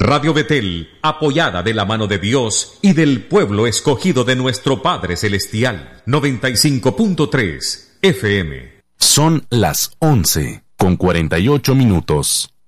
Radio Betel, apoyada de la mano de Dios y del pueblo escogido de nuestro Padre Celestial. 95.3 FM. Son las 11:48.